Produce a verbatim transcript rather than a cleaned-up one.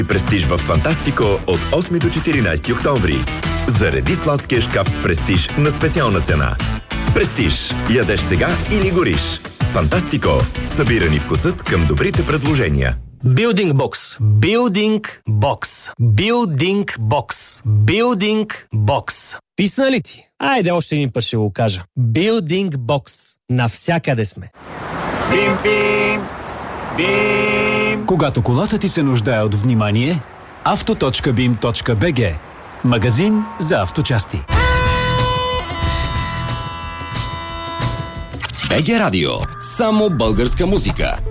Престиж в Фантастико от осми до четиринайсети октомври. Зареди сладкия шкаф с Престиж на специална цена. Престиж. Ядеш сега или гориш. Фантастико. Събирани вкусът към добрите предложения. Building Box. Building Box. Building Box. Building Box. Писна ли ти? Айде още един път ще го кажа. Building Box. Навсякъде сме. Бим, бим, бим. Когато колата ти се нуждае от внимание, авто точка бим точка би джи. Магазин за авточасти. би джи Радио. Само българска музика.